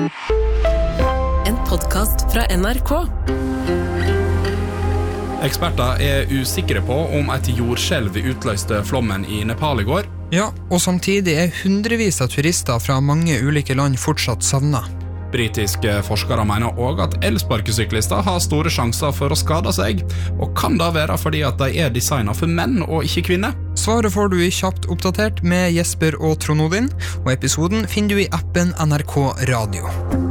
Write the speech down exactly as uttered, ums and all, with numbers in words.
En podcast fra N R K. Eksperter er usikre på om et jordskjelv utløste flommen i Nepal i går. Ja, og samtidig er hundrevis av turister fra mange ulike land fortsatt savnet. Britiske forskere mener også at elsparkesyklister har store sjanser for å skade seg, og kan da være fordi at de er designet for menn og ikke kvinner? Svaret får du i Kjapt oppdatert med Jesper og Trond Odin, og episoden finner du i appen N R K Radio.